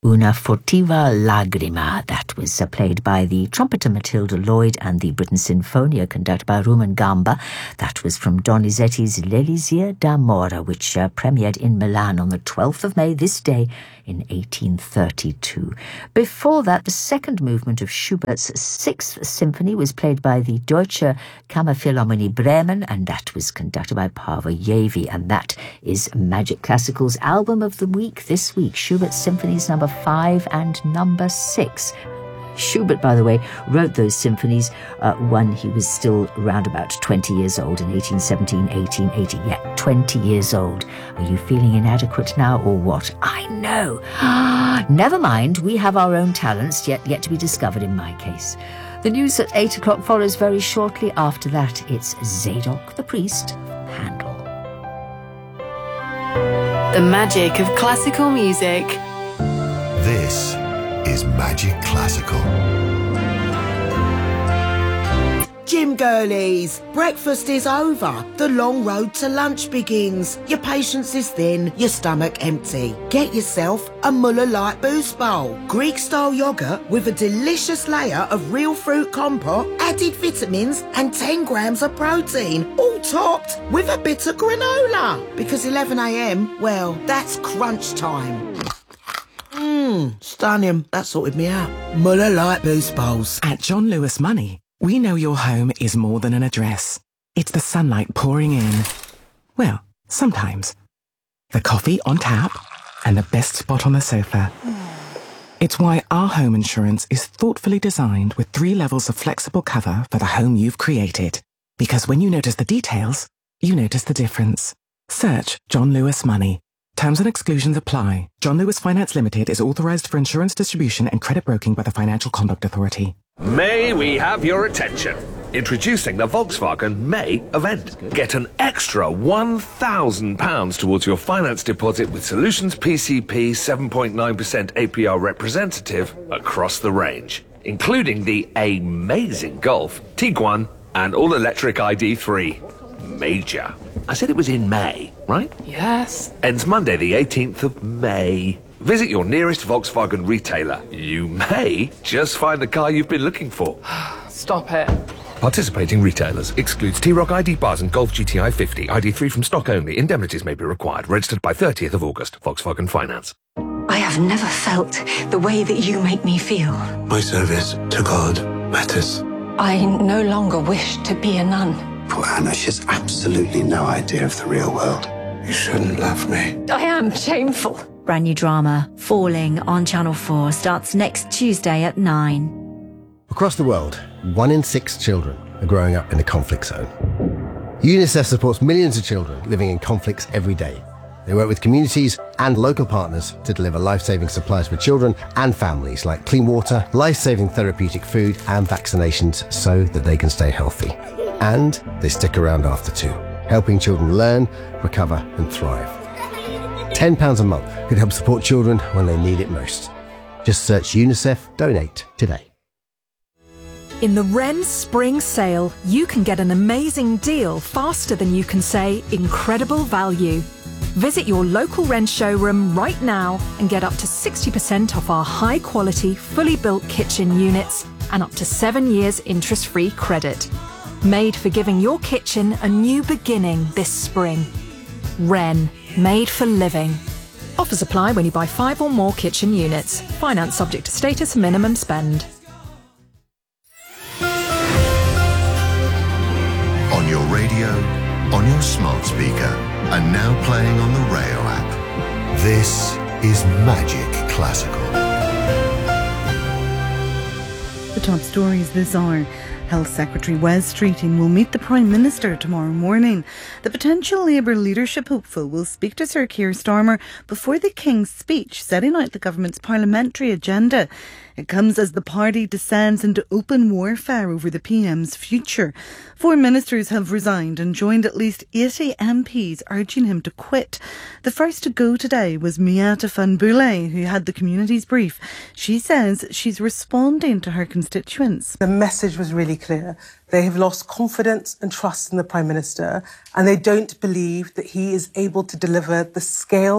Una furtiva lagrima, that was played by the trumpeter Matilda Lloyd, and the Britten Sinfonia, conducted by Rumen Gamba. That was from Donizetti's L'Elisir d'Amore, which premiered in Milan on the 12th of May, this day, in 1832. Before that, the second movement of Schubert's Sixth Symphony was played by the Deutsche Kammerphilharmonie Bremen, and that was conducted by Paavo Järvi, and that is Magic Classical's album of the week this week, Schubert's Symphonies number 5 and number 6. Schubert, by the way, wrote those symphonies when he was still around about 20 years old in 1817, 1880. Yeah, 20 years old. Are you feeling inadequate now or what? I know. Never mind, we have our own talents yet to be discovered in my case. The news at 8 o'clock follows very shortly after that. It's Zadok the Priest, Handel. The magic of classical music. This is Magic Classical. Gym girlies, breakfast is over. The long road to lunch begins. Your patience is thin, your stomach empty. Get yourself a Muller Light Boost Bowl. Greek-style yoghurt with a delicious layer of real fruit compote, added vitamins and 10 grams of protein, all topped with a bit of granola. Because 11 a.m, well, that's crunch time. Stunning. That sorted me out. Muller Light Boost Bowls. At John Lewis Money, we know your home is more than an address. It's the sunlight pouring in. Well, sometimes. The coffee on tap and the best spot on the sofa. It's why our home insurance is thoughtfully designed with 3 levels of flexible cover for the home you've created. Because when you notice the details, you notice the difference. Search John Lewis Money. Terms and exclusions apply. John Lewis Finance Limited is authorized for insurance distribution and credit broking by the Financial Conduct Authority. May we have your attention? Introducing the Volkswagen May event. Get an extra £1,000 towards your finance deposit with Solutions PCP 7.9% APR representative across the range, including the amazing Golf, Tiguan, and all-electric ID3. Major. I said it was in May, right? Yes. Ends Monday the 18th of May. Visit your nearest Volkswagen retailer. You may just find the car you've been looking for. Stop it. Participating retailers. Excludes T-Roc ID bars and Golf GTI 50. ID3 from stock only. Indemnities may be required. Registered by 30th of August. Volkswagen Finance. I have never felt the way that you make me feel. My service to God matters. I no longer wish to be a nun. Poor Anna, she has absolutely no idea of the real world. You shouldn't love me. I am shameful. Brand new drama, Falling, on Channel 4, starts next Tuesday at 9. Across the world, 1 in 6 children are growing up in a conflict zone. UNICEF supports millions of children living in conflicts every day. They work with communities and local partners to deliver life-saving supplies for children and families, like clean water, life-saving therapeutic food and vaccinations, so that they can stay healthy. And they stick around after too, helping children learn, recover and thrive. £10 a month could help support children when they need it most. Just search UNICEF Donate today. In the Wren Spring Sale, you can get an amazing deal faster than you can say incredible value. Visit your local Wren showroom right now and get up to 60% off our high-quality, fully built kitchen units and up to 7 years interest-free credit. Made for giving your kitchen a new beginning this spring. Wren, made for living. Offers apply when you buy 5 or more kitchen units. Finance subject to status and minimum spend. On your radio, on your smart speaker, and now playing on the Rayo app. This is Magic Classical. The top stories this hour. Health Secretary Wes Streeting will meet the Prime Minister tomorrow morning. The potential Labour leadership hopeful will speak to Sir Keir Starmer before the King's speech, setting out the government's parliamentary agenda. It comes as the party descends into open warfare over the PM's future. 4 ministers have resigned and joined at least 80 MPs urging him to quit. The first to go today was Miata Fanbule, who had the community's brief. She says she's responding to her constituents. The message was really clear. They have lost confidence and trust in the Prime Minister, and they don't believe that he is able to deliver the scale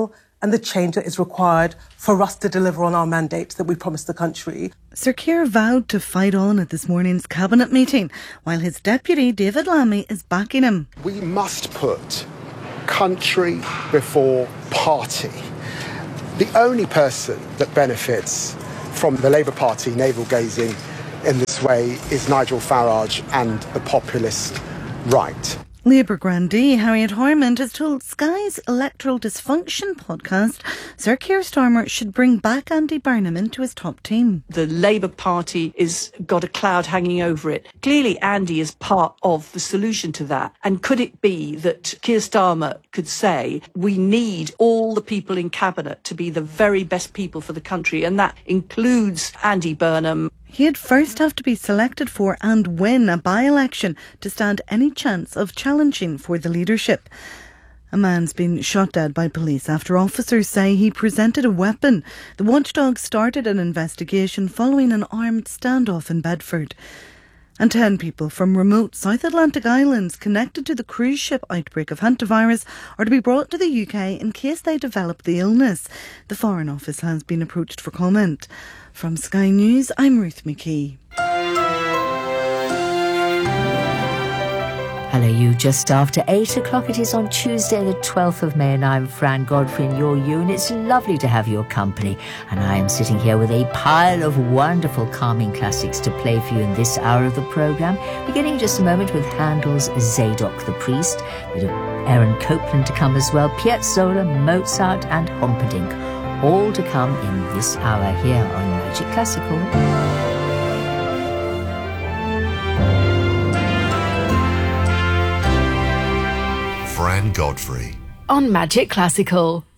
and the change that is required for us to deliver on our mandate that we promised the country. Sir Keir vowed to fight on at this morning's cabinet meeting, while his deputy David Lammy is backing him. We must put country before party. The only person that benefits from the Labour Party navel-gazing in this way is Nigel Farage and the populist right. Labour grandee Harriet Harman has told Sky's Electoral Dysfunction podcast Sir Keir Starmer should bring back Andy Burnham into his top team. The Labour Party has got a cloud hanging over it. Clearly Andy is part of the solution to that. And could it be that Keir Starmer could say, we need all the people in Cabinet to be the very best people for the country, and that includes Andy Burnham. He'd first have to be selected for and win a by-election to stand any chance of challenging for the leadership. A man's been shot dead by police after officers say he presented a weapon. The watchdog started an investigation following an armed standoff in Bedford. And 10 people from remote South Atlantic islands connected to the cruise ship outbreak of hantavirus are to be brought to the UK in case they develop the illness. The Foreign Office has been approached for comment. From Sky News, I'm Ruth McKee. Hello, you. Just after 8 o'clock, it is on Tuesday the 12th of May, and I'm Fran Godfrey in your you, and it's lovely to have your company. And I am sitting here with a pile of wonderful calming classics to play for you in this hour of the programme, beginning in just a moment with Handel's Zadok the Priest, a bit of Aaron Copland to come as well, Piazzolla, Mozart and Humperdinck, all to come in this hour here on Magic Classical. Fran Godfrey On Magic Classical.